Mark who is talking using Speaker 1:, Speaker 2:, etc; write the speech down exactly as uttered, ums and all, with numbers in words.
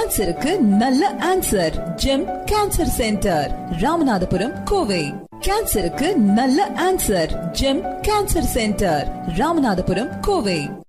Speaker 1: கேன்சருக்கு நல்ல answer GeM cancer centre, Ramanathapuram, Kovai. கேன்சருக்கு நல்ல answer GeM cancer centre, Ramanathapuram, Kovai.